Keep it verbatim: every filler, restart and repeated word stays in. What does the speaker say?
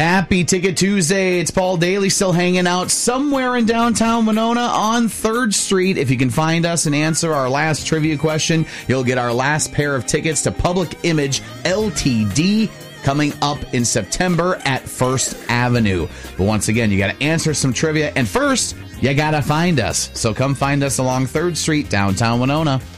Happy Ticket Tuesday. It's Paul Daly still hanging out somewhere in downtown Winona on third Street. If you can find us and answer our last trivia question, you'll get our last pair of tickets to Public Image L T D coming up in September at First Avenue. But once again, you got to answer some trivia. And first, you got to find us. So come find us along third Street, downtown Winona.